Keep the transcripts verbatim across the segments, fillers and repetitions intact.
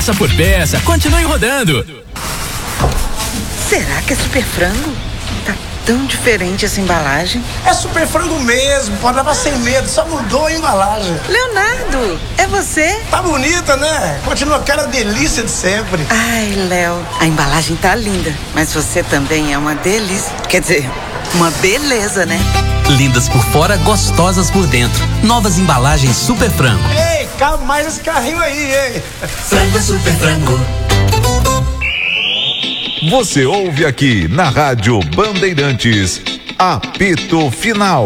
Peça por peça, continue rodando. Será que é Super Frango? Tá tão diferente essa embalagem. É Super Frango mesmo, pode levar sem medo, só mudou a embalagem. Leonardo, é você? Tá bonita, né? Continua aquela delícia de sempre. Ai, Léo, a embalagem tá linda, mas você também é uma delícia. Quer dizer, uma beleza, né? Lindas por fora, gostosas por dentro. Novas embalagens Super Frango. Ei, cabe mais esse carrinho aí, hein? Frango Super Frango. Você ouve aqui na Rádio Bandeirantes, apito final.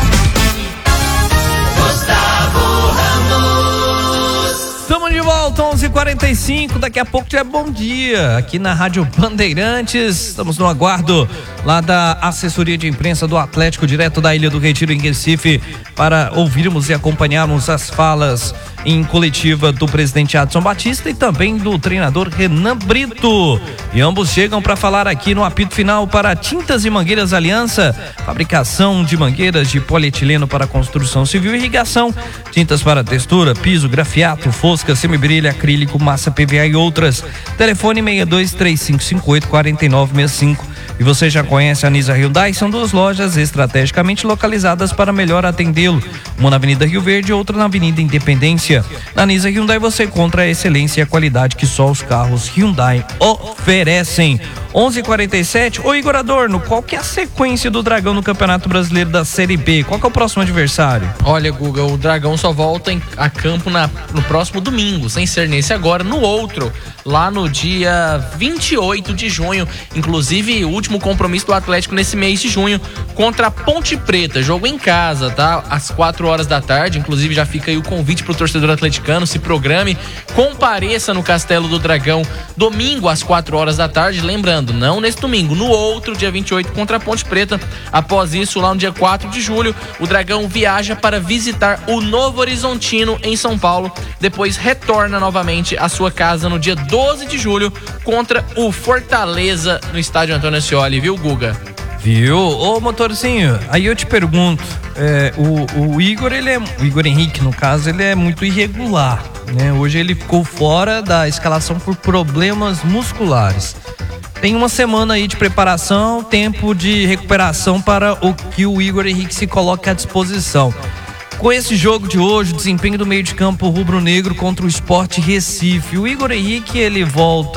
Estamos de volta, onze e quarenta e cinco, daqui a pouco já é bom dia, aqui na Rádio Bandeirantes. Estamos no aguardo lá da assessoria de imprensa do Atlético, direto da Ilha do Retiro, em Recife, para ouvirmos e acompanharmos as falas em coletiva do presidente Adson Batista e também do treinador Renan Brito. E ambos chegam para falar aqui no apito final para Tintas e Mangueiras Aliança, fabricação de mangueiras de polietileno para construção civil e irrigação, tintas para textura, piso, grafiato, fosca, semibrilha, acrílico, massa P V A e outras. Telefone seis dois três cinco cinco oito quatro nove seis cinco. E você já conhece a Nisa Hyundai? São duas lojas estrategicamente localizadas para melhor atendê-lo. Uma na Avenida Rio Verde e outra na Avenida Independência. Na Nisa Hyundai você encontra a excelência e a qualidade que só os carros Hyundai oferecem. onze e quarenta e sete. Ô Igor Adorno, qual que é a sequência do Dragão no Campeonato Brasileiro da Série B? Qual que é o próximo adversário? Olha, Guga, o Dragão só volta em, a campo na, no próximo domingo, sem ser nesse agora, no outro, lá no dia vinte e oito de junho. Inclusive, o último compromisso do Atlético nesse mês de junho contra a Ponte Preta, jogo em casa, tá? Às quatro horas da tarde. Inclusive, já fica aí o convite pro torcedor atleticano, se programe, compareça no Castelo do Dragão domingo às quatro horas da tarde. Lembrando, não nesse domingo, no outro, dia vinte e oito, contra a Ponte Preta. Após isso, lá no dia quatro de julho, o Dragão viaja para visitar o Novo Horizontino em São Paulo. Depois retorna novamente à sua casa no dia doze de julho contra o Fortaleza no estádio Antônio Ascioli, viu, Guga? Viu? Ô, motorzinho, aí eu te pergunto, é, o, o Igor, ele é, o Igor Henrique, no caso, ele é muito irregular, né? Hoje ele ficou fora da escalação por problemas musculares. Tem uma semana aí de preparação, tempo de recuperação para o que o Igor Henrique se coloca à disposição. Com esse jogo de hoje, o desempenho do meio de campo rubro-negro contra o Sport Recife, o Igor Henrique, ele volta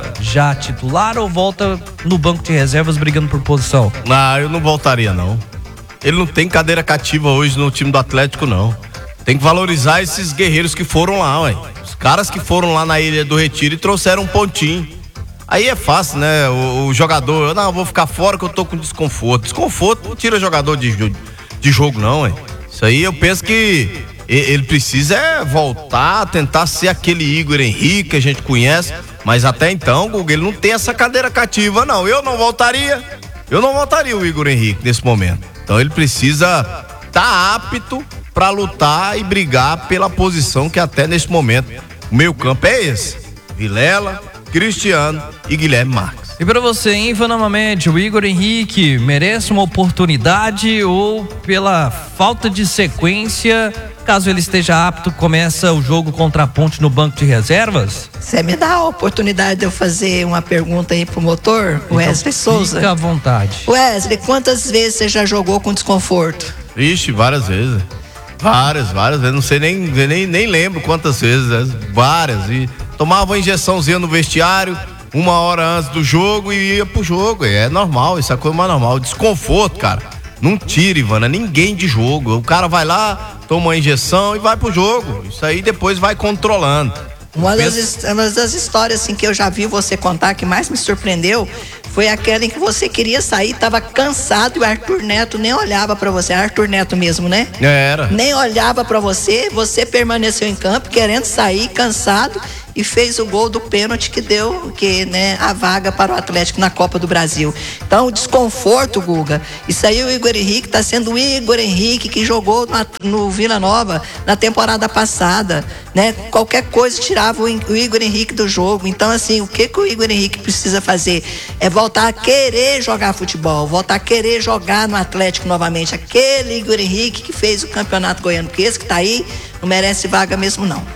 já titular ou volta no banco de reservas brigando por posição? Não, eu não voltaria não. Ele não tem cadeira cativa hoje no time do Atlético, não. Tem que valorizar esses guerreiros que foram lá, ué. Os caras que foram lá na Ilha do Retiro e trouxeram um pontinho. Aí é fácil, né? O, o jogador, não, eu vou ficar fora que eu tô com desconforto. Desconforto não tira jogador de, de jogo, não, ué. Isso aí eu penso que ele precisa é voltar a tentar ser aquele Igor Henrique que a gente conhece, mas até então, Guga, ele não tem essa cadeira cativa, não. Eu não voltaria, eu não voltaria o Igor Henrique nesse momento. Então ele precisa estar tá apto para lutar e brigar pela posição que até nesse momento o meio campo é esse: Vilela, Cristiano e Guilherme Marques. E pra você, hein, Ivana Mamed, o Igor Henrique merece uma oportunidade ou pela falta de sequência, caso ele esteja apto, começa o jogo contra a Ponte no banco de reservas? Você me dá a oportunidade de eu fazer uma pergunta aí pro motor, então, Wesley Souza? Fica à vontade. Wesley, quantas vezes você já jogou com desconforto? Ixi, várias vezes. Várias, várias vezes. Não sei nem, nem, nem lembro quantas vezes. Né? Várias. E tomava uma injeçãozinha no vestiário uma hora antes do jogo e ia pro jogo. É normal, isso é a coisa mais normal. Desconforto, cara, não tira, Ivana, ninguém de jogo. O cara vai lá, toma uma injeção e vai pro jogo. Isso aí depois vai controlando. Uma das, uma das histórias assim, que eu já vi você contar que mais me surpreendeu foi aquela em que você queria sair, tava cansado e o Arthur Neto nem olhava pra você. Arthur Neto mesmo, né? Era. Nem olhava pra você, você permaneceu em campo querendo sair, cansado, e fez o gol do pênalti que deu que, né, a vaga para o Atlético na Copa do Brasil. Então, o desconforto, Guga, isso aí o Igor Henrique está sendo o Igor Henrique que jogou na, no Vila Nova na temporada passada, né? Qualquer coisa tirava o, o Igor Henrique do jogo. Então, assim, o que, que o Igor Henrique precisa fazer? É voltar a querer jogar futebol, voltar a querer jogar no Atlético novamente. Aquele Igor Henrique que fez o Campeonato Goiano, porque esse que está aí não merece vaga mesmo, não.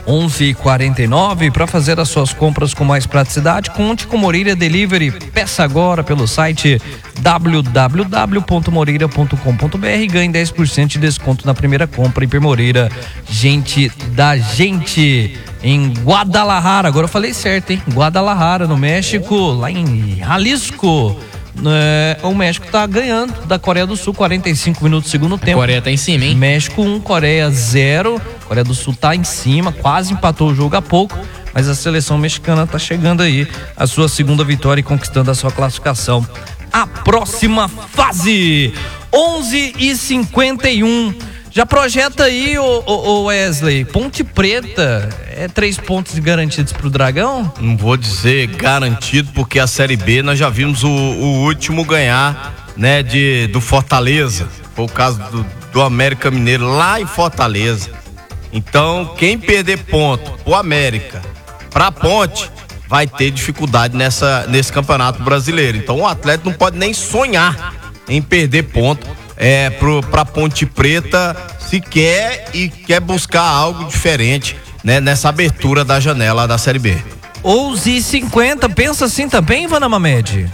onze e quarenta e nove. Para fazer as suas compras com mais praticidade, conte com Moreira Delivery. Peça agora pelo site w w w ponto moreira ponto com ponto b r e ganhe dez por cento de desconto na primeira compra. Hiper Moreira, gente da gente. Em Guadalajara, agora eu falei certo, hein? Guadalajara, no México, lá em Jalisco. É, o México tá ganhando da Coreia do Sul, quarenta e cinco minutos do segundo tempo. A Coreia tá em cima, hein? México um, Coreia zero. Coreia do Sul tá em cima, quase empatou o jogo há pouco, mas a seleção mexicana tá chegando aí a sua segunda vitória e conquistando a sua classificação. A próxima fase, onze e cinquenta e um. Já projeta aí, o, o Wesley, Ponte Preta, é três pontos garantidos pro Dragão? Não vou dizer garantido, porque a Série B nós já vimos o, o último ganhar, né, de, do Fortaleza. Foi o caso do, do América Mineiro lá em Fortaleza. Então, quem perder ponto pro América, pra Ponte, vai ter dificuldade nessa, nesse Campeonato Brasileiro. Então, o atleta não pode nem sonhar em perder ponto É, pro, pra Ponte Preta, se quer e quer buscar algo diferente, né, nessa abertura da janela da Série B. onze e cinquenta, pensa assim também, Ivana Mamed?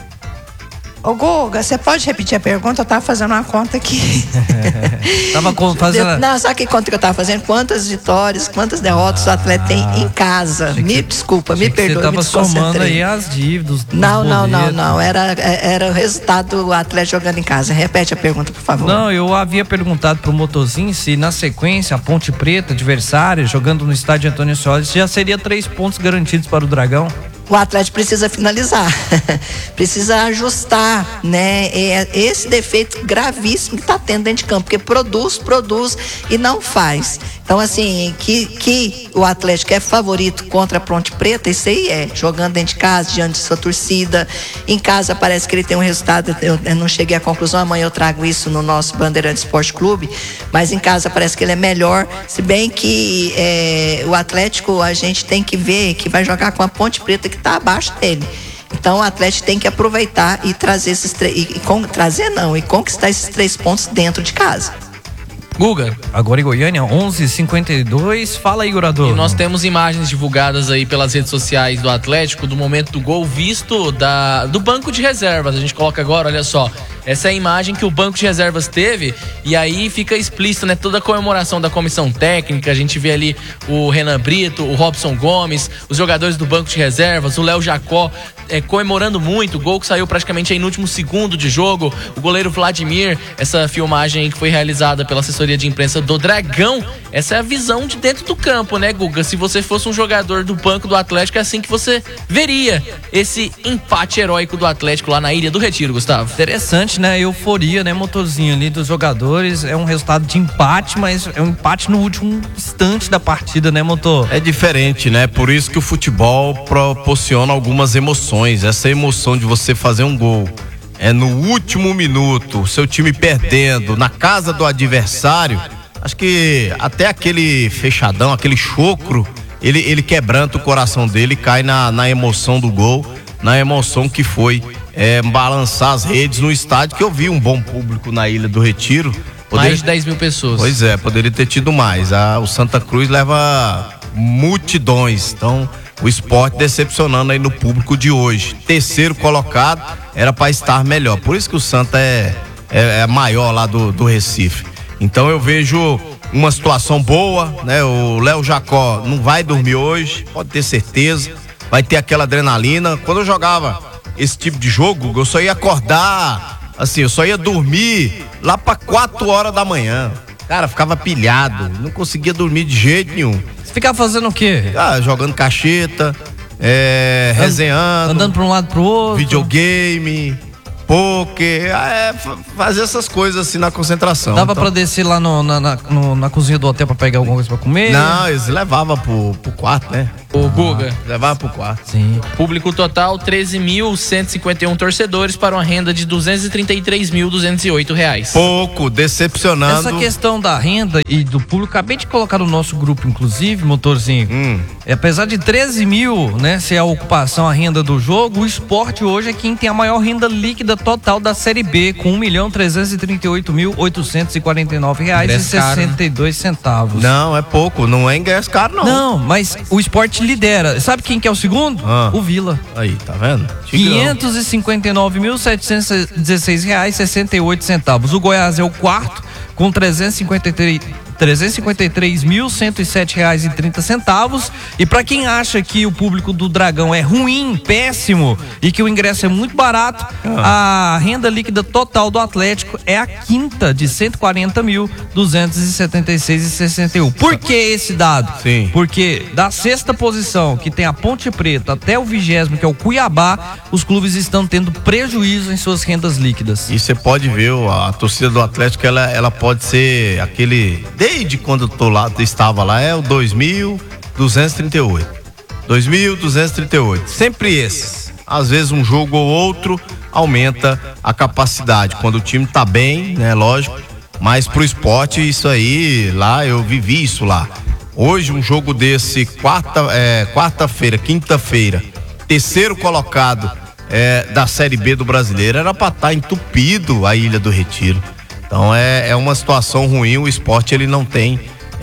Ô Guga, você pode repetir a pergunta? Eu tava fazendo uma conta aqui. Tava fazendo... Não, sabe que conta que eu tava fazendo? Quantas vitórias, quantas derrotas ah, o atleta tem em casa? Me que, desculpa, me perdoe, você me tava somando aí as dívidas. Não, não, não, não. Era, era o resultado do atleta jogando em casa. Repete a pergunta, por favor. Não, eu havia perguntado pro Motorzinho se na sequência a Ponte Preta, adversária, jogando no estádio Antônio Soares, já seria três pontos garantidos para o Dragão. O Atlético precisa finalizar, precisa ajustar, né, esse defeito gravíssimo que está tendo dentro de campo, porque produz, produz e não faz. Então, assim, que, que o Atlético é favorito contra a Ponte Preta, isso aí é, jogando dentro de casa, diante de sua torcida. Em casa parece que ele tem um resultado, eu, eu não cheguei à conclusão, amanhã eu trago isso no nosso Bandeirante Esporte Clube, mas em casa parece que ele é melhor, se bem que é, o Atlético, a gente tem que ver que vai jogar com a Ponte Preta, que está abaixo dele. Então o Atlético tem que aproveitar e trazer esses três, e, e con, trazer não, e conquistar esses três pontos dentro de casa. Guga. Agora em Goiânia, onze e cinquenta e dois. Fala aí, Gurador. E nós temos imagens divulgadas aí pelas redes sociais do Atlético do momento do gol visto da, do banco de reservas. A gente coloca agora, olha só. Essa é a imagem que o banco de reservas teve e aí fica explícito, né? Toda a comemoração da comissão técnica. A gente vê ali o Renan Brito, o Robson Gomes, os jogadores do banco de reservas, o Léo Jacó é, comemorando muito. O gol que saiu praticamente aí no último segundo de jogo. O goleiro Vladimir, essa filmagem que foi realizada pela assessoria de imprensa do Dragão. Essa é a visão de dentro do campo, né, Guga? Se você fosse um jogador do banco do Atlético, é assim que você veria esse empate heróico do Atlético lá na Ilha do Retiro, Gustavo. Interessante, né? A euforia, né, Motorzinho, ali dos jogadores. É um resultado de empate, mas é um empate no último instante da partida, né, Motor? É diferente, né? Por isso que o futebol proporciona algumas emoções. Essa emoção de você fazer um gol é no último minuto, seu time perdendo na casa do adversário. Acho que até aquele fechadão, aquele chocro, ele, ele quebranta o coração dele e cai na, na emoção do gol, na emoção que foi é, balançar as redes no estádio, que eu vi um bom público na Ilha do Retiro. Poderia... Mais de dez mil pessoas. Pois é, poderia ter tido mais. A, o Santa Cruz leva multidões, então o Sport decepcionando aí no público de hoje. Terceiro colocado, era para estar melhor. Por isso que o Santa é, é, é maior lá do, do Recife. Então eu vejo uma situação boa, né? O Léo Jacó não vai dormir hoje, pode ter certeza. Vai ter aquela adrenalina. Quando eu jogava esse tipo de jogo, eu só ia acordar, assim, eu só ia dormir lá para quatro horas da manhã. Cara, ficava pilhado, não conseguia dormir de jeito nenhum. Você ficava fazendo o quê? Ah, jogando cacheta, é, And, resenhando. Andando para um lado pro outro. Videogame, poker, é, fazer essas coisas assim na concentração. Dava então... pra descer lá no, na, na, no, na cozinha do hotel pra pegar alguma coisa pra comer? Não, eles levavam pro, pro quarto, né? O Guga. Levava pro quarto. Sim. Público total, treze mil cento e cinquenta e um torcedores para uma renda de duzentos e trinta e três mil duzentos e oito reais. Pouco, decepcionando. Essa questão da renda e do público, acabei de colocar no nosso grupo, inclusive, Motorzinho. Hum. É, apesar de treze mil, né, ser a ocupação, a renda do jogo, o Sport hoje é quem tem a maior renda líquida total da Série B, com um milhão trezentos e trinta e oito mil oitocentos e quarenta e nove reais e sessenta e dois centavos. Não, é pouco, não é ingresso caro, não. Não, mas o Sport lidera. Sabe quem que é o segundo? Ah. O Vila. Aí, tá vendo? quinhentos e cinquenta e nove mil setecentos e dezesseis reais e sessenta e oito centavos. O Goiás é o quarto, com trezentos e cinquenta e três trezentos e cinquenta e três mil cento e sete reais e trinta centavos. E para quem acha que o público do Dragão é ruim, péssimo e que o ingresso é muito barato, ah. a renda líquida total do Atlético é a quinta, de cento e quarenta mil duzentos e setenta e seis reais e sessenta e um. Por que esse dado? Sim. Porque da sexta posição, que tem a Ponte Preta, até o vigésimo, que é o Cuiabá, os clubes estão tendo prejuízo em suas rendas líquidas. E você pode ver, a torcida do Atlético, ela, ela pode ser aquele... Desde quando eu tô lá, estava lá, é o dois mil duzentos e trinta e oito. dois mil duzentos e trinta e oito. Sempre esses. Às vezes um jogo ou outro aumenta a capacidade. Quando o time tá bem, né, lógico. Mas pro esporte, isso aí, lá, eu vivi isso lá. Hoje, um jogo desse, quarta, é, quarta-feira, quinta-feira, terceiro colocado é, da Série B do Brasileiro, era pra estar entupido a Ilha do Retiro. Então é, é uma situação ruim, o esporte ele não tem,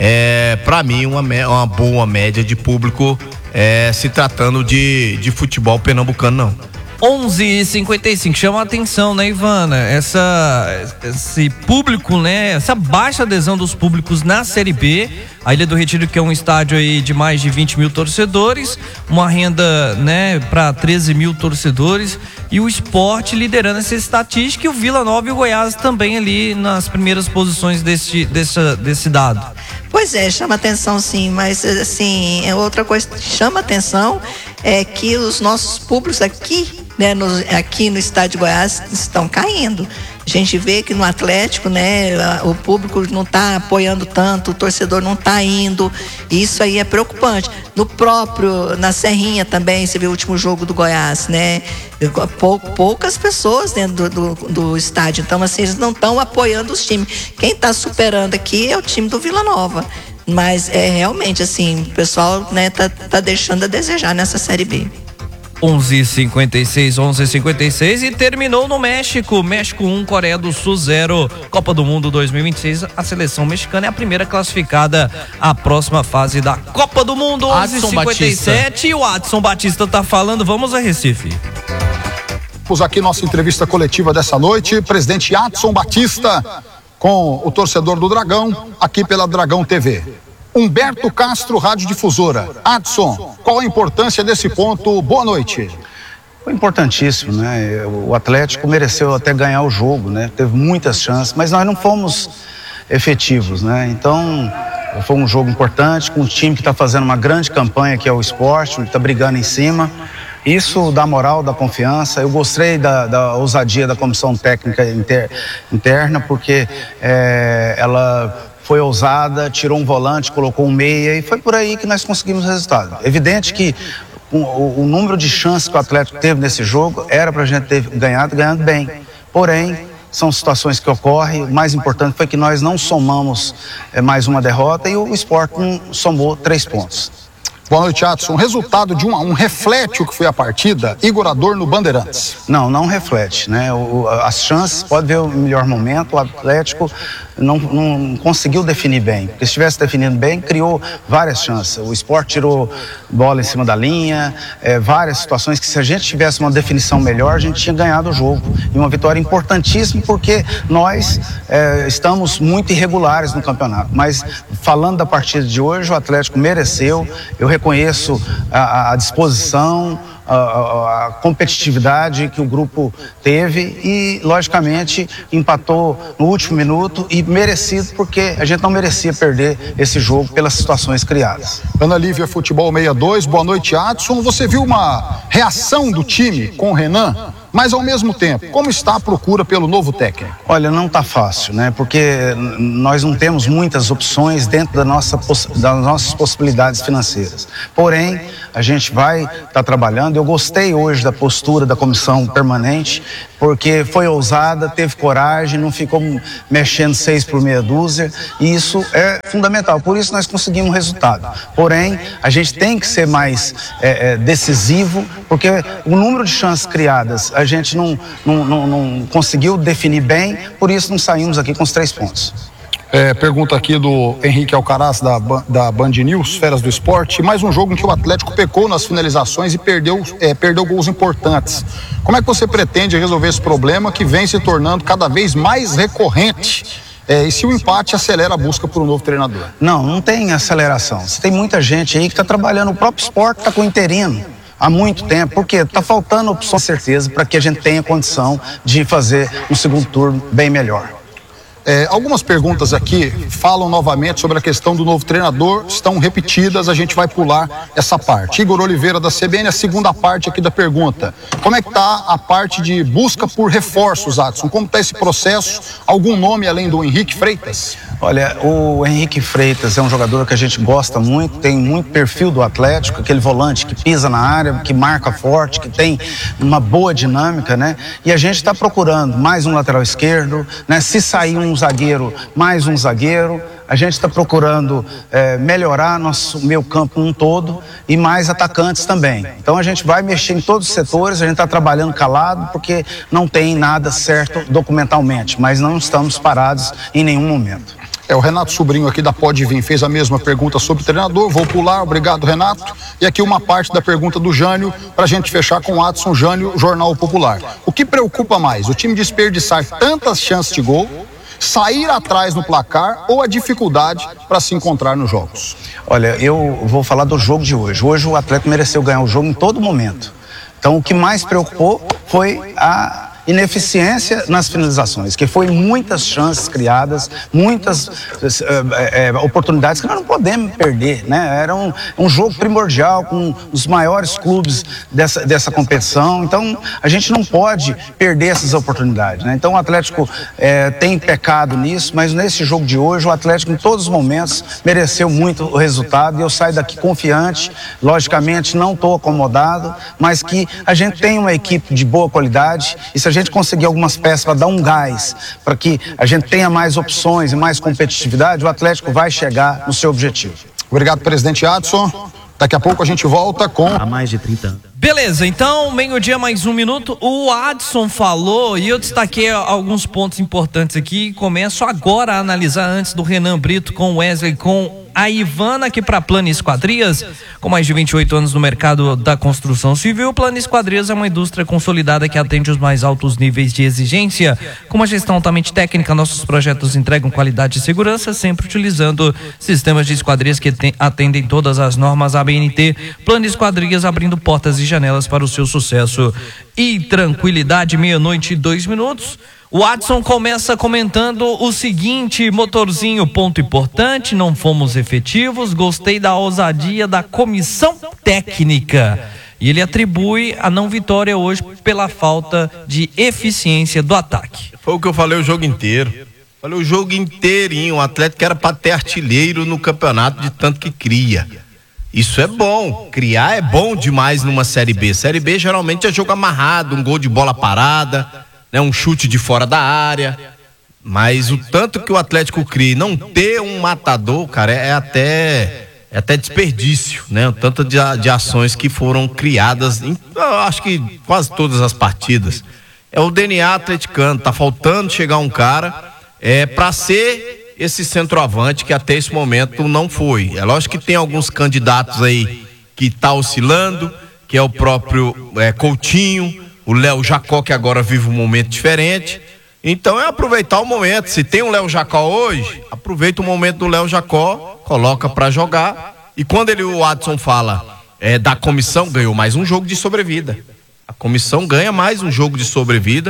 é, para mim, uma, uma boa média de público é, se tratando de, de futebol pernambucano, não. onze e cinquenta e cinco, chama a atenção, né, Ivana? Essa, esse público, né? Essa baixa adesão dos públicos na Série B. A Ilha do Retiro, que é um estádio aí de mais de vinte mil torcedores, uma renda, né, para treze mil torcedores, e o Sport liderando essa estatística, e o Vila Nova e o Goiás também ali nas primeiras posições desse, desse, desse dado. Pois é, chama atenção sim, mas assim, é outra coisa que chama atenção é que os nossos públicos aqui, né, no, aqui no estádio de Goiás estão caindo. A gente vê que no Atlético, né, o público não está apoiando tanto, o torcedor não está indo, e isso aí é preocupante. No próprio, na Serrinha também, você viu o último jogo do Goiás, né, Pou, poucas pessoas dentro do, do, do estádio, então assim, eles não estão apoiando os times. Quem está superando aqui é o time do Vila Nova, mas é realmente assim, o pessoal, né, tá, tá deixando a desejar nessa Série B. onze e cinquenta e seis, onze e cinquenta e seis, e terminou no México. México um, Coreia do Sul zero. Copa do Mundo dois mil e vinte e seis. A seleção mexicana é a primeira classificada à próxima fase da Copa do Mundo. onze e cinquenta e sete. E o Adson Batista tá falando. Vamos a Recife. Temos aqui nossa entrevista coletiva dessa noite. Presidente Adson Batista com o torcedor do Dragão, aqui pela Dragão T V. Humberto Castro, Rádio Difusora. Adson, qual a importância desse ponto? Boa noite. Foi importantíssimo, né? O Atlético mereceu até ganhar o jogo, né? Teve muitas chances, mas nós não fomos efetivos, né? Então, foi um jogo importante, com um time que está fazendo uma grande campanha, que é o Sport, que está brigando em cima. Isso dá moral, dá confiança. Eu gostei da, da ousadia da comissão técnica inter, interna, porque é, ela foi ousada, tirou um volante, colocou um meia, e foi por aí que nós conseguimos o resultado. Evidente que o, o, o número de chances que o Atlético teve nesse jogo era para a gente ter ganhado, ganhando bem. Porém, são situações que ocorrem. O mais importante foi que nós não somamos é, mais uma derrota, e o Sport somou três pontos. Boa noite, Adson. O resultado de um a um reflete o que foi a partida? Igor Adorno, Bandeirantes. Não, não reflete, né? O, as chances, pode ver o melhor momento, o Atlético não, não conseguiu definir bem. Porque se tivesse definido bem, criou várias chances. O Sport tirou bola em cima da linha, é, várias situações que, se a gente tivesse uma definição melhor, a gente tinha ganhado o jogo. E uma vitória importantíssima, porque nós é, estamos muito irregulares no campeonato. Mas, falando da partida de hoje, o Atlético mereceu. Eu reconheço a, a disposição, a, a, a competitividade que o grupo teve e, logicamente, empatou no último minuto, e merecido, porque a gente não merecia perder esse jogo pelas situações criadas. Ana Lívia, Futebol sessenta e dois, boa noite, Adson. Você viu uma reação do time com o Renan? Mas, ao mesmo tempo, como está a procura pelo novo técnico? Olha, não está fácil, né? Porque nós não temos muitas opções dentro da nossa, das nossas possibilidades financeiras. Porém, a gente vai estar tá trabalhando. Eu gostei hoje da postura da comissão permanente, porque foi ousada, teve coragem, não ficou mexendo seis por meia dúzia, e isso é fundamental. Por isso nós conseguimos um resultado. Porém, a gente tem que ser mais é, é, decisivo, porque o número de chances criadas, a gente não, não, não, não conseguiu definir bem, por isso não saímos aqui com os três pontos. É, pergunta aqui do Henrique Alcaraz, da, da Band News, Feras do Esporte. Mais um jogo em que o Atlético pecou nas finalizações e perdeu, é, perdeu gols importantes. Como é que você pretende resolver esse problema que vem se tornando cada vez mais recorrente? É, e se o empate acelera a busca por um novo treinador? Não, não tem aceleração. Você tem muita gente aí que está trabalhando, o próprio esporte está com interino há muito tempo, porque está faltando opção, certeza, para que a gente tenha condição de fazer um segundo turno bem melhor. É, algumas perguntas aqui falam novamente sobre a questão do novo treinador, estão repetidas, a gente vai pular essa parte. Igor Oliveira, da C B N, a segunda parte aqui da pergunta. Como é que está a parte de busca por reforços, Adson? Como está esse processo? Algum nome além do Henrique Freitas? Olha, o Henrique Freitas é um jogador que a gente gosta muito, tem muito perfil do Atlético, aquele volante que pisa na área, que marca forte, que tem uma boa dinâmica, né? E a gente está procurando mais um lateral esquerdo, né? Se sair um zagueiro, mais um zagueiro. A gente está procurando é, melhorar nosso meio campo um todo e mais atacantes também. Então a gente vai mexer em todos os setores, a gente está trabalhando calado porque não tem nada certo documentalmente, mas não estamos parados em nenhum momento. É, o Renato Sobrinho aqui da Pode Vir fez a mesma pergunta sobre o treinador, vou pular, obrigado Renato. E aqui uma parte da pergunta do Jânio, para a gente fechar com o Adson Jânio, Jornal Popular. O que preocupa mais, o time desperdiçar tantas chances de gol, sair atrás no placar ou a dificuldade para se encontrar nos jogos? Olha, eu vou falar do jogo de hoje. Hoje o Atlético mereceu ganhar o jogo em todo momento. Então o que mais preocupou foi a ineficiência nas finalizações, que foi muitas chances criadas, muitas é, é, oportunidades que nós não podemos perder, né? Era um, um jogo primordial com os maiores clubes dessa, dessa competição, então a gente não pode perder essas oportunidades, né? Então o Atlético é, tem pecado nisso, mas nesse jogo de hoje o Atlético em todos os momentos mereceu muito o resultado e eu saio daqui confiante, logicamente não estou acomodado, mas que a gente tem uma equipe de boa qualidade e se a gente conseguir algumas peças para dar um gás, para que a gente tenha mais opções e mais competitividade, o Atlético vai chegar no seu objetivo. Obrigado, presidente Adson. Daqui a pouco a gente volta com... Há mais de trinta anos. Beleza, então, meio-dia mais um minuto. O Adson falou e eu destaquei alguns pontos importantes aqui. Começo agora a analisar antes do Renan Brito com o Wesley, com a Ivana aqui para Plano Esquadrias. Com mais de vinte e oito anos no mercado da construção civil, Plano Esquadrias é uma indústria consolidada que atende os mais altos níveis de exigência. Com uma gestão altamente técnica, nossos projetos entregam qualidade e segurança, sempre utilizando sistemas de esquadrias que atendem todas as normas A B N T. Plano Esquadrias abrindo portas e janelas para o seu sucesso e tranquilidade. Meia-noite e dois minutos. O Adson começa comentando o seguinte: motorzinho, ponto importante, não fomos efetivos, gostei da ousadia da comissão técnica. E ele atribui a não vitória hoje pela falta de eficiência do ataque. Foi o que eu falei o jogo inteiro. Falei o jogo inteirinho. O Atlético era para ter artilheiro no campeonato de tanto que cria. Isso é bom, criar é bom demais numa Série B. Série B geralmente é jogo amarrado, um gol de bola parada, né, um chute de fora da área. Mas o tanto que o Atlético cria e não ter um matador, cara, é até, é até desperdício, né? O tanto de, de ações que foram criadas em, eu acho que quase todas as partidas. É o D N A atleticano, tá faltando chegar um cara é, para ser esse centroavante que até esse momento não foi. É lógico que tem alguns candidatos aí que tá oscilando, que é o próprio é, Coutinho, o Léo Jacó, que agora vive um momento diferente. Então é aproveitar o momento. Se tem um Léo Jacó hoje, aproveita o momento do Léo Jacó, coloca para jogar. E quando ele, o Adson fala é, da comissão, ganhou mais um jogo de sobrevida. A comissão ganha mais um jogo de sobrevida.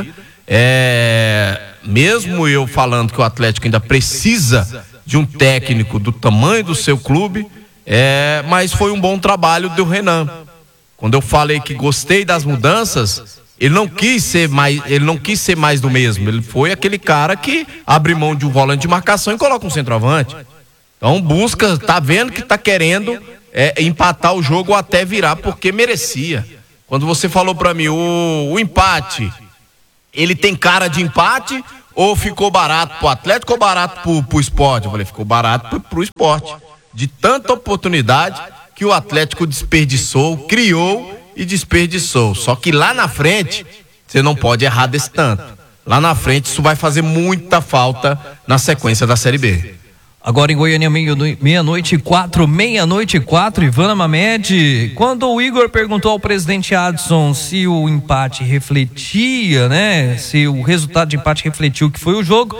É, mesmo eu falando que o Atlético ainda precisa de um técnico do tamanho do seu clube, é, mas foi um bom trabalho do Renan. Quando eu falei que gostei das mudanças, ele não quis ser mais, ele não quis ser mais do mesmo. Ele foi aquele cara que abre mão de um volante de marcação e coloca um centroavante. Então busca, tá vendo que tá querendo é, empatar o jogo ou até virar, porque merecia. Quando você falou para mim o, o empate, ele tem cara de empate ou ficou barato pro Atlético ou barato pro, pro esporte? Eu falei, ficou barato pro, pro esporte. De tanta oportunidade que o Atlético desperdiçou, criou e desperdiçou. Só que lá na frente Você não pode errar desse tanto. Lá na frente isso vai fazer muita falta na sequência da Série B. Agora em Goiânia, meia-noite e quatro, meia-noite e quatro, Ivana Mamed. Quando o Igor perguntou ao presidente Adson se o empate refletia, né? Se o resultado de empate refletiu o que foi o jogo,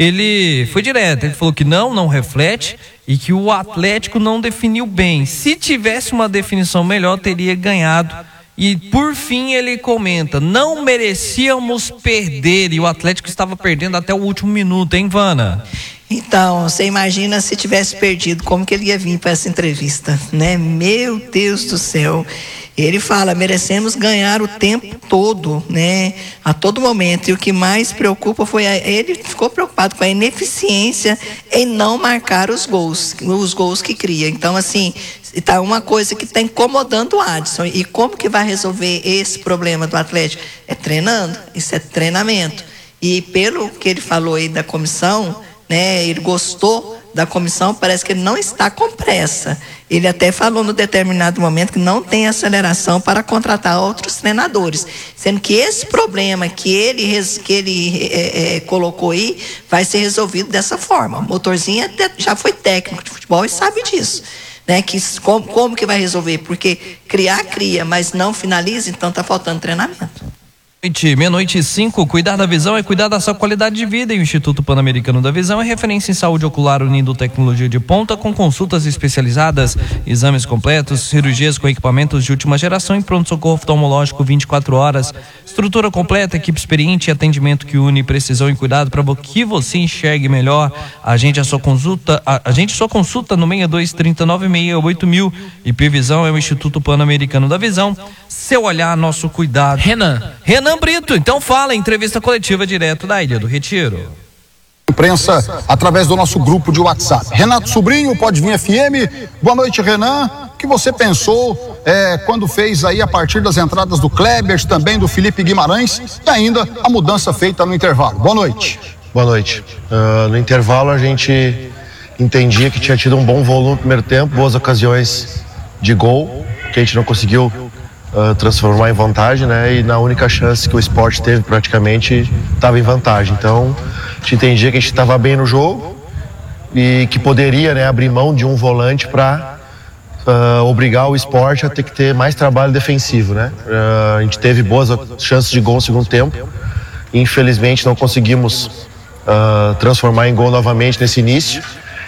ele foi direto. Ele falou que não, não reflete e que o Atlético não definiu bem. Se tivesse uma definição melhor, teria ganhado. E por fim ele comenta, não merecíamos perder, e o Atlético estava perdendo até o último minuto, hein, Vana? Então, você imagina se tivesse perdido, como que ele ia vir para essa entrevista, né? Meu Deus do céu. Ele fala, merecemos ganhar o tempo todo, né? A todo momento. E o que mais preocupa foi, a, ele ficou preocupado com a ineficiência em não marcar os gols, os gols que cria. Então, assim, tá uma coisa que está incomodando o Adson. E como que vai resolver esse problema do Atlético? É treinando, isso é treinamento. E pelo que ele falou aí da comissão, né? Ele gostou da comissão, parece que ele não está com pressa. Ele até falou no determinado momento que não tem aceleração para contratar outros treinadores, sendo que esse problema que ele, que ele é, é, colocou aí vai ser resolvido dessa forma. O Motorzinho até já foi técnico de futebol e sabe disso, né? Que como, como que vai resolver? Porque criar, cria, mas não finaliza, então está faltando treinamento. Meia-noite e cinco, cuidar da visão é cuidar da sua qualidade de vida, e o Instituto Pan-Americano da Visão é referência em saúde ocular, unindo tecnologia de ponta com consultas especializadas, exames completos, cirurgias com equipamentos de última geração e pronto-socorro oftalmológico vinte e quatro horas, estrutura completa, equipe experiente e atendimento que une precisão e cuidado para que você enxergue melhor. Agende a sua consulta, a, agende sua consulta no seis dois, três nove seis, oito mil. I P Visão é o Instituto Pan-Americano da Visão. Seu olhar, nosso cuidado. Renan. Renan Brito, então fala, entrevista coletiva direto da Ilha do Retiro. Imprensa através do nosso grupo de WhatsApp. Renato Sobrinho, Pode Vir F M. Boa noite, Renan. O que você pensou é, quando fez aí a partir das entradas do Kleber, também do Felipe Guimarães e ainda a mudança feita no intervalo? Boa noite. Boa noite. Uh, no intervalo a gente entendia que tinha tido um bom volume no primeiro tempo, boas ocasiões de gol, que a gente não conseguiu Uh, transformar em vantagem, né? E na única chance que o Sport teve praticamente estava em vantagem. Então a gente entendia que a gente estava bem no jogo e que poderia, né, abrir mão de um volante para uh, obrigar o Sport a ter que ter mais trabalho defensivo, né? Uh, a gente teve boas chances de gol no segundo tempo. Infelizmente não conseguimos uh, transformar em gol novamente nesse início.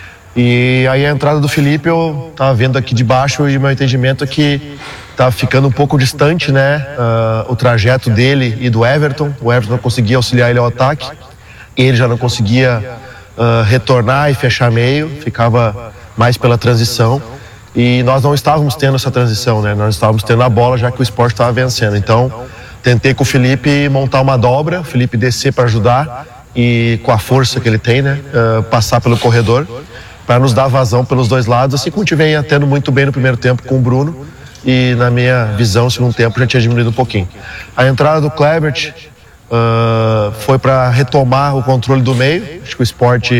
E aí a entrada do Felipe, eu estava vendo aqui de baixo e o meu entendimento é que tá ficando um pouco distante, né, uh, o trajeto dele e do Everton. O Everton não conseguia auxiliar ele ao ataque, ele já não conseguia uh, retornar e fechar meio, ficava mais pela transição, e nós não estávamos tendo essa transição, né, nós estávamos tendo a bola já que o Sport estava vencendo. Então tentei com o Felipe montar uma dobra, o Felipe descer para ajudar e com a força que ele tem, né, uh, passar pelo corredor para nos dar vazão pelos dois lados, assim como tive tendo muito bem no primeiro tempo com o Bruno. E na minha visão, no segundo tempo, já tinha diminuído um pouquinho. A entrada do Kleibert uh, foi para retomar o controle do meio. Acho que o Sport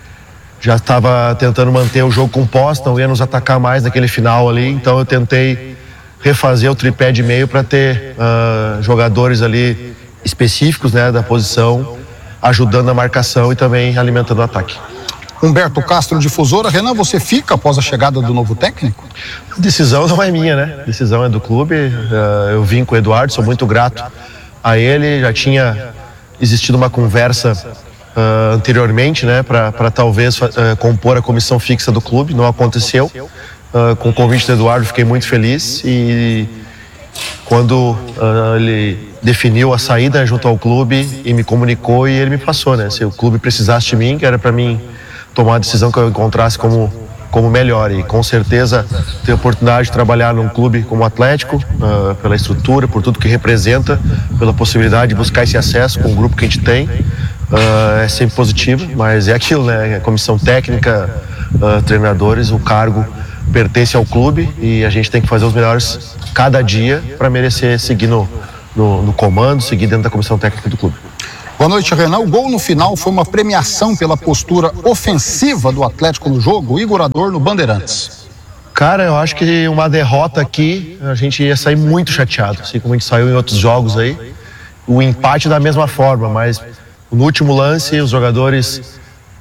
já estava tentando manter o jogo composto, não ia nos atacar mais naquele final ali. Então eu tentei refazer o tripé de meio para ter uh, jogadores ali específicos, né, da posição, ajudando a marcação e também alimentando o ataque. Humberto Castro, Difusora. Renan, você fica após a chegada do novo técnico? A decisão não é minha, né? A decisão é do clube. Uh, eu vim com o Eduardo, sou muito grato a ele. Já tinha existido uma conversa uh, anteriormente, né? Para talvez uh, compor a comissão fixa do clube. Não aconteceu. Uh, com o convite do Eduardo, fiquei muito feliz. E quando uh, ele definiu a saída junto ao clube e me comunicou, e ele me passou, né? Se o clube precisasse de mim, que era para mim tomar a decisão que eu encontrasse como, como melhor, e com certeza ter a oportunidade de trabalhar num clube como o Atlético, uh, pela estrutura, por tudo que representa, pela possibilidade de buscar esse acesso com o grupo que a gente tem, uh, é sempre positivo, mas é aquilo, né? A comissão técnica, uh, treinadores, o cargo pertence ao clube e a gente tem que fazer os melhores cada dia para merecer seguir no, no, no comando, seguir dentro da comissão técnica do clube. Boa noite, Renan. O gol no final foi uma premiação pela postura ofensiva do Atlético no jogo. Igor Ador no Bandeirantes. Cara, eu acho que uma derrota aqui, a gente ia sair muito chateado, assim como a gente saiu em outros jogos aí. o empate da mesma forma, mas no último lance os jogadores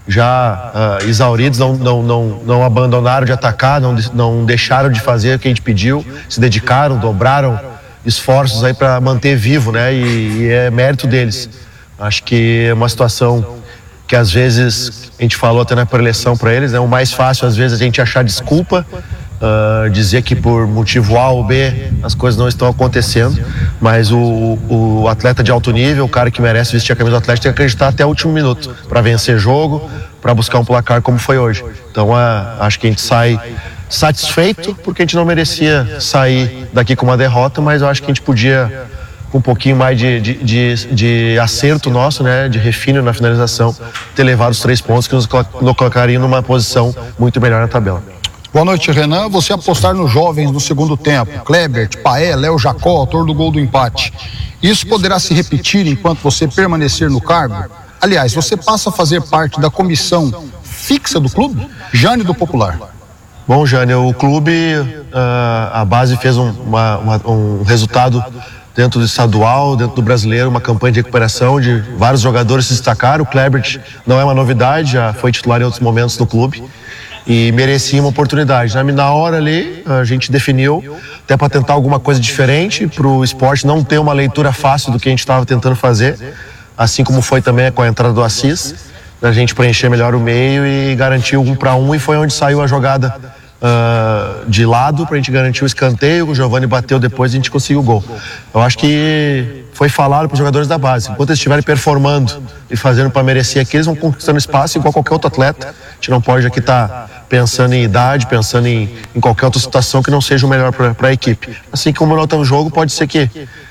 já uh, exauridos não, não, não, não abandonaram de atacar, não, não deixaram de fazer o que a gente pediu, se dedicaram, dobraram esforços aí para manter vivo, né? E, e é mérito deles. Acho que é uma situação que às vezes a gente falou até na pré-eleição para eles, é né? O mais fácil às vezes a gente achar desculpa, uh, dizer que por motivo A ou B as coisas não estão acontecendo, mas o, o atleta de alto nível, o cara que merece vestir a camisa do Atlético, tem que acreditar até o último minuto para vencer jogo, para buscar um placar como foi hoje. Então uh, acho que a gente sai satisfeito porque a gente não merecia sair daqui com uma derrota, mas eu acho que a gente podia, com um pouquinho mais de, de, de, de acerto nosso, né, de refino na finalização, ter levado os três pontos que nos colocariam numa posição muito melhor na tabela. Boa noite, Renan. Você apostar nos jovens no segundo tempo, Klebert, Paé, Léo Jacó, autor do gol do empate. Isso poderá se repetir enquanto você permanecer no cargo? Aliás, você passa a fazer parte da comissão fixa do clube? Jane do Popular. Bom, Jane, o clube, uh, a base fez um, uma, uma, um resultado dentro do estadual, dentro do brasileiro, uma campanha de recuperação de vários jogadores se destacaram. O Klebert não é uma novidade, já foi titular em outros momentos do clube e merecia uma oportunidade. Na, na hora ali, a gente definiu, até para tentar alguma coisa diferente, para o esporte não ter uma leitura fácil do que a gente estava tentando fazer, assim como foi também com a entrada do Assis, a gente preencher melhor o meio e garantir um para um, e foi onde saiu a jogada Uh, de lado pra gente garantir o escanteio. O Giovani bateu depois e a gente conseguiu o gol. Eu acho que foi falado para os jogadores da base, enquanto eles estiverem performando e fazendo para merecer aqui, eles vão conquistando espaço igual qualquer outro atleta. A gente não pode aqui estar tá pensando em idade, pensando em, em qualquer outra situação que não seja o melhor para a equipe. Assim como no outro jogo pode ser que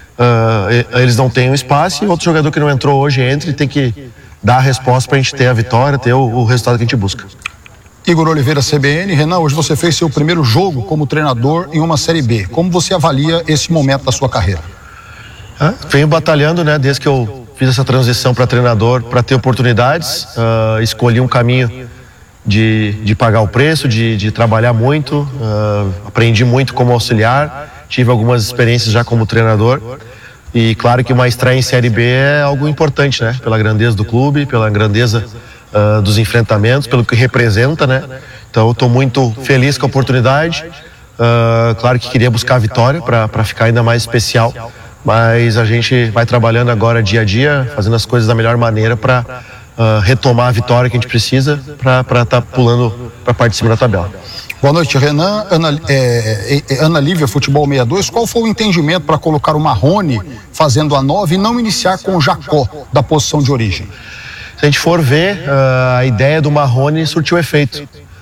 uh, eles não tenham espaço e outro jogador que não entrou hoje entre e tem que dar a resposta para a gente ter a vitória, ter o, o resultado que a gente busca. Igor Oliveira, C B N. Renan, hoje você fez seu primeiro jogo como treinador em uma Série B. Como você avalia esse momento da sua carreira? Ah, venho batalhando, né, desde que eu fiz essa transição para treinador, para ter oportunidades. Uh, escolhi um caminho de, de pagar o preço, de, de trabalhar muito. Uh, aprendi muito como auxiliar. Tive algumas experiências já como treinador. E claro que uma estreia em Série B é algo importante, né? Pela grandeza do clube, pela grandeza Uh, dos enfrentamentos, pelo que representa, né? Então eu estou muito feliz com a oportunidade. Uh, claro que queria buscar a vitória para ficar ainda mais especial, mas a gente vai trabalhando agora dia a dia, fazendo as coisas da melhor maneira para uh, retomar a vitória que a gente precisa para estar tá pulando para a parte de cima da tabela. Boa noite, Renan. Ana, é, é, Ana Lívia, Futebol sessenta e dois. Qual foi o entendimento para colocar o Marrone fazendo a nove e não iniciar com o Jacó da posição de origem? Se a gente for ver, uh, a ideia do Marrone surtiu efeito.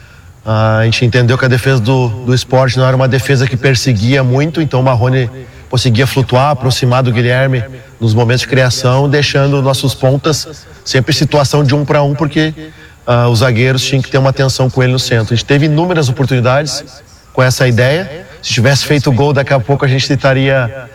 Uh, a gente entendeu que a defesa do, do Sport não era uma defesa que perseguia muito, então o Marrone conseguia flutuar, aproximar do Guilherme nos momentos de criação, deixando nossos pontas sempre em situação de um para um, porque uh, os zagueiros tinham que ter uma atenção com ele no centro. A gente teve inúmeras oportunidades com essa ideia. Se tivesse feito o gol, daqui a pouco a gente estaria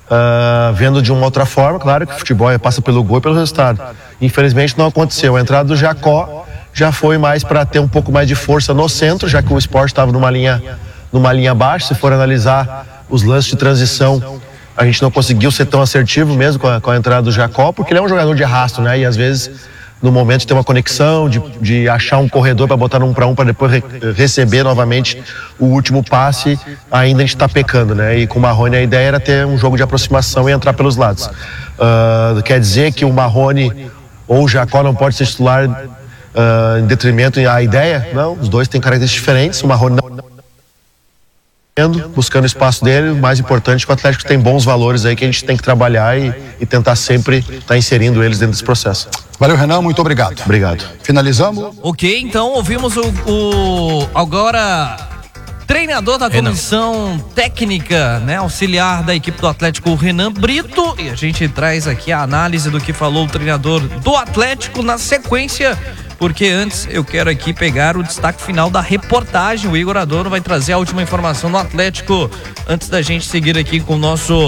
Uh, vendo de uma outra forma. Claro que o futebol passa pelo gol e pelo resultado. Infelizmente não aconteceu. A entrada do Jacó já foi mais para ter um pouco mais de força no centro, já que o Sport estava numa linha, numa linha baixa. Se for analisar os lances de transição, a gente não conseguiu ser tão assertivo mesmo com a, com a entrada do Jacó, porque ele é um jogador de arrasto, né? E às vezes no momento de ter uma conexão, de, de achar um corredor para botar um para um para depois re, receber novamente o último passe, ainda a gente está pecando, né? E com o Marrone a ideia era ter um jogo de aproximação e entrar pelos lados. Uh, quer dizer que o Marrone ou o Jacó não pode ser titular uh, em detrimento da ideia? Não, os dois têm características diferentes. O Marrone não buscando o espaço dele. O mais importante é que o Atlético tem bons valores aí que a gente tem que trabalhar e, e tentar sempre estar tá inserindo eles dentro desse processo. Valeu, Renan, muito obrigado. Obrigado. Finalizamos. Ok, então ouvimos o, o agora treinador da comissão técnica, né, auxiliar da equipe do Atlético, o Renan Brito, e a gente traz aqui a análise do que falou o treinador do Atlético na sequência, porque antes eu quero aqui pegar o destaque final da reportagem. O Igor Adorno vai trazer a última informação do Atlético antes da gente seguir aqui com o nosso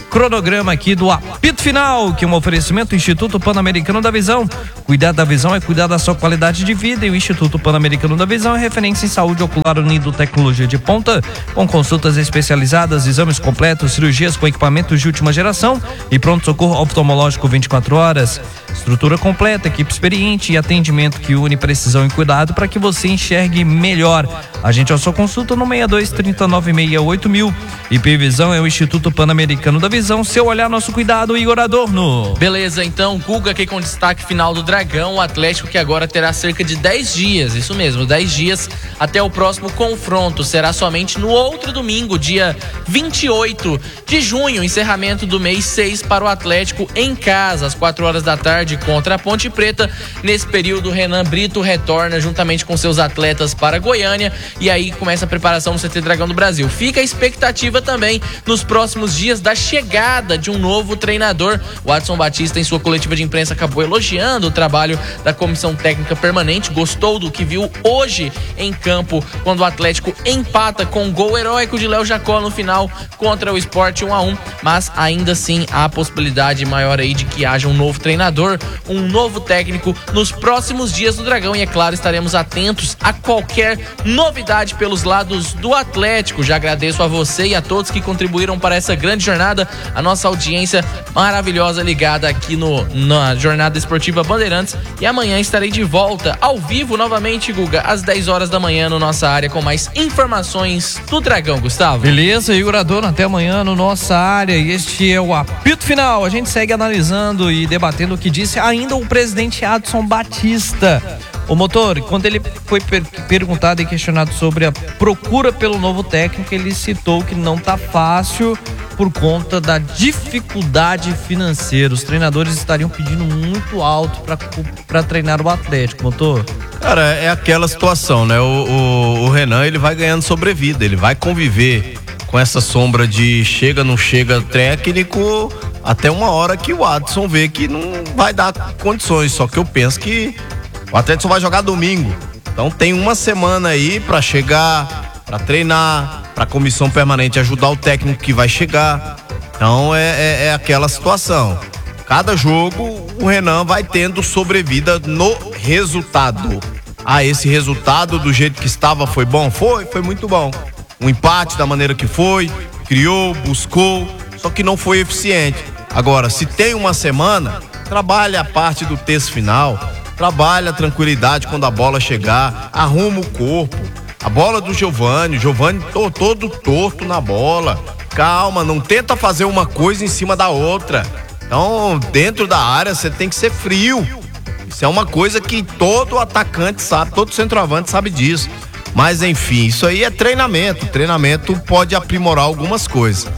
cronograma aqui do apito final, que é um oferecimento do Instituto Pan-Americano da Visão. Cuidar da visão é cuidar da sua qualidade de vida, e o Instituto Pan-Americano da Visão é referência em saúde ocular unindo tecnologia de ponta, com consultas especializadas, exames completos, cirurgias com equipamentos de última geração e pronto-socorro oftalmológico vinte e quatro horas. Estrutura completa, equipe experiente e atendimento que une precisão e cuidado para que você enxergue melhor. A gente a sua consulta no seis dois, três nove seis, oito mil. I P Visão é o Instituto Pan-Americano da Visão. Seu olhar, nosso cuidado, Igor Adorno. Beleza, então, Guga aqui com destaque final do Dragão, o Atlético que agora terá cerca de dez dias, isso mesmo, dez dias até o próximo confronto. Será somente no outro domingo, dia vinte e oito de junho, encerramento do mês seis para o Atlético em casa, às quatro horas da tarde contra a Ponte Preta. Nesse período, Renan Brito retorna juntamente com seus atletas para Goiânia e aí começa a preparação no C T Dragão do Brasil. Fica a expectativa também nos próximos dias da chegada de um novo treinador. O Adson Batista, em sua coletiva de imprensa, acabou elogiando o trabalho da comissão técnica permanente, gostou do que viu hoje em campo, quando o Atlético empata com um gol heróico de Léo Jacó no final contra o Sport um a um, mas ainda assim há a possibilidade maior aí de que haja um novo treinador, um novo técnico nos próximos dias do Dragão, e é claro, estaremos atentos a qualquer novidade pelos lados do Atlético. Já agradeço a você e a todos que contribuíram para essa grande jornada, a nossa audiência maravilhosa ligada aqui no, na Jornada Esportiva Bandeirantes, e amanhã estarei de volta ao vivo novamente, Guga, às dez horas da manhã no Nossa Área com mais informações do Dragão, Gustavo. Beleza, Igor Adorno, até amanhã no Nossa Área, e este é o apito final. A gente segue analisando e debatendo o que disse ainda o presidente Adson Batista. O motor, quando ele foi per- perguntado e questionado sobre a procura pelo novo técnico, ele citou que não tá fácil por conta da dificuldade financeira. Os treinadores estariam pedindo muito alto para treinar o Atlético, motor. Cara, é aquela situação, né? O, o, o Renan, ele vai ganhando sobrevida, ele vai conviver com essa sombra de chega, não chega técnico, até uma hora que o Adson vê que não vai dar condições. Só que eu penso que o Atlético só vai jogar domingo, então tem uma semana aí pra chegar, pra treinar, pra comissão permanente ajudar o técnico que vai chegar. Então é, é, é aquela situação. Cada jogo o Renan vai tendo sobrevida no resultado. Ah, esse resultado do jeito que estava foi bom? Foi, foi muito bom. Um empate da maneira que foi, criou, buscou, só que não foi eficiente. Agora, se tem uma semana, trabalha a parte do terço final, trabalha a tranquilidade quando a bola chegar, arruma o corpo. A bola do Giovani, o Giovani tô, todo torto na bola. Calma, não tenta fazer uma coisa em cima da outra. Então, dentro da área, você tem que ser frio. Isso é uma coisa que todo atacante sabe, todo centroavante sabe disso. Mas, enfim, isso aí é treinamento. O treinamento pode aprimorar algumas coisas.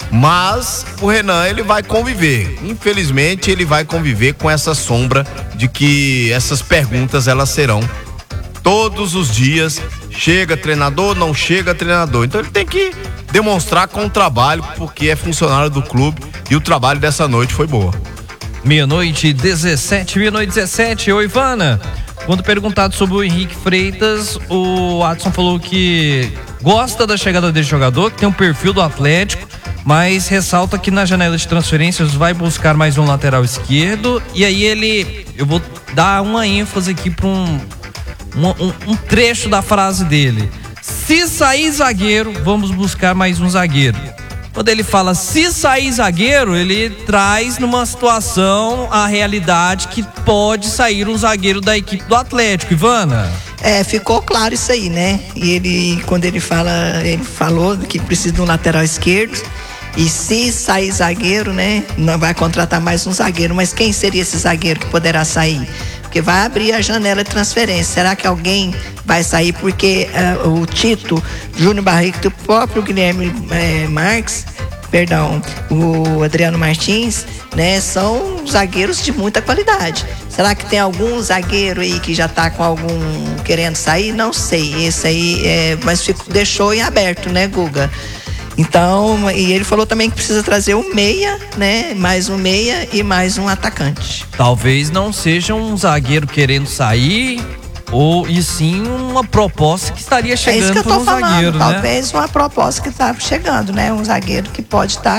Mas o Renan, ele vai conviver. Infelizmente, ele vai conviver com essa sombra de que essas perguntas, elas serão todos os dias. Chega treinador, não chega treinador. Então ele tem que demonstrar com o trabalho, porque é funcionário do clube e o trabalho dessa noite foi boa. Meia-noite e dezessete, meia-noite e dezessete. Oi, Ivana. Quando perguntado sobre o Henrique Freitas, o Adson falou que gosta da chegada desse jogador, que tem um perfil do Atlético, mas ressalta que na janela de transferências vai buscar mais um lateral esquerdo. E aí ele, eu vou dar uma ênfase aqui para um, um, um trecho da frase dele: se sair zagueiro, vamos buscar mais um zagueiro. Quando ele fala se sair zagueiro, ele traz numa situação a realidade que pode sair um zagueiro da equipe do Atlético, Ivana. É, ficou claro isso aí, né? E ele, quando ele fala, ele falou que precisa de um lateral esquerdo. E se sair zagueiro, né? Não vai contratar mais um zagueiro. Mas quem seria esse zagueiro que poderá sair? Porque vai abrir a janela de transferência. Será que alguém vai sair? Porque uh, o Tito, Júnior Barreto, o próprio Guilherme uh, Marques, perdão, o Adriano Martins, né? São zagueiros de muita qualidade. Será que tem algum zagueiro aí que já tá com algum querendo sair? Não sei. Esse aí, é, mas ficou, deixou em aberto, né, Guga? Então, e ele falou também que precisa trazer um meia, né? Mais um meia e mais um atacante. Talvez não seja um zagueiro querendo sair, ou e sim uma proposta que estaria chegando. É isso que eu tô um falando, zagueiro, talvez né? uma proposta que está chegando, né? Um zagueiro que pode estar tá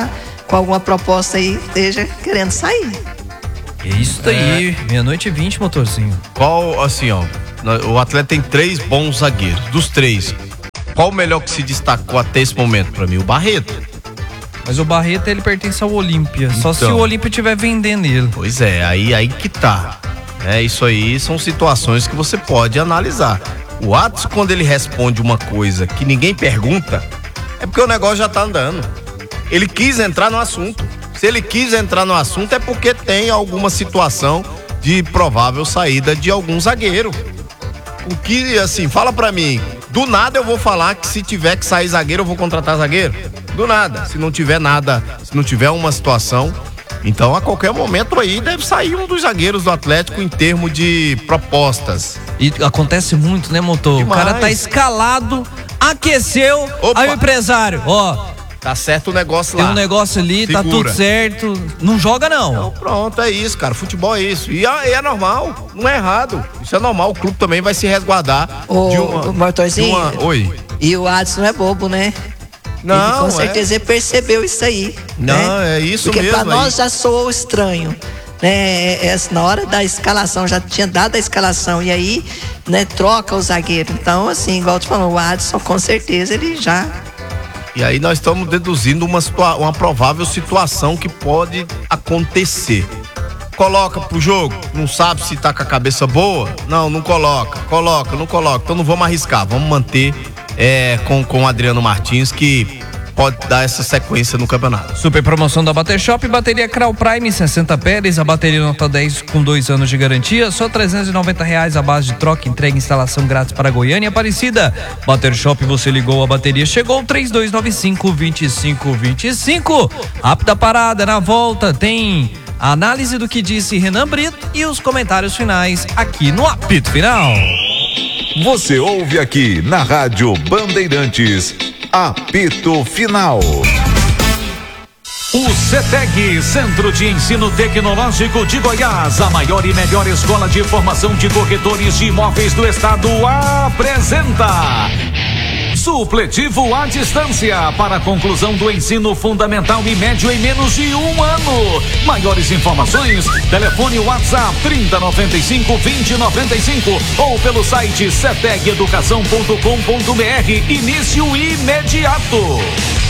com alguma proposta aí, esteja querendo sair. É isso daí, é. meia-noite e vinte, motorzinho. Qual, assim, ó, o Atlético tem três bons zagueiros. Dos três, qual o melhor que se destacou até esse momento pra mim? O Barreto. Mas o Barreto, ele pertence ao Olímpia. Então, só se o Olímpia estiver vendendo ele. Pois é, aí, aí que tá. É, isso aí são situações que você pode analisar. O Atos, quando ele responde uma coisa que ninguém pergunta, é porque o negócio já tá andando. Ele quis entrar no assunto. Se ele quis entrar no assunto é porque tem alguma situação de provável saída de algum zagueiro. O que, assim, fala pra mim, do nada eu vou falar que se tiver que sair zagueiro, eu vou contratar zagueiro? Do nada. Se não tiver nada, se não tiver uma situação, então a qualquer momento aí deve sair um dos zagueiros do Atlético em termos de propostas. E acontece muito, né, motor? Demais. O cara tá escalado, aqueceu, Opa. Aí o empresário, ó... Tá certo o negócio lá. Tem um negócio ali, Segura. Tá tudo certo. Não joga, não. Não, pronto, é isso, cara. Futebol é isso. E é, é normal, não é errado. Isso é normal. O clube também vai se resguardar Ô, de uma. O motorzinho. De uma... Oi. E o Adson não é bobo, né? Não. Ele, com certeza é... ele percebeu isso aí. Não, né? é isso Porque mesmo. Porque pra nós já soou estranho. Né? É, na hora da escalação, já tinha dado a escalação. E aí, né, troca o zagueiro. Então, assim, igual tu falou, o Adson, com certeza, ele já. E aí nós estamos deduzindo uma, situa- uma provável situação que pode acontecer. Coloca pro jogo, não sabe se tá com a cabeça boa? Não, não coloca, coloca, não coloca. Então não vamos arriscar, vamos manter é, com, com o Adriano Martins, que pode dar essa sequência no campeonato. Super promoção da Bater Shop, bateria Crau Prime sessenta Pérez, a bateria nota dez com dois anos de garantia, só trezentos e noventa reais a base de troca, entrega e instalação grátis para Goiânia e Aparecida. Bater Shop, você ligou, a bateria chegou, três dois nove cinco, dois cinco dois cinco. Rápida parada, na volta tem a análise do que disse Renan Brito e os comentários finais aqui no Apito Final. Você ouve aqui na Rádio Bandeirantes, Apito Final. O CETEG, Centro de Ensino Tecnológico de Goiás, a maior e melhor escola de formação de corretores de imóveis do estado, apresenta supletivo à distância para a conclusão do ensino fundamental e médio em menos de um ano. Maiores informações, telefone WhatsApp trinta, noventa e cinco, vinte, noventa e cinco ou pelo site ceteg educação ponto com ponto br. Início imediato.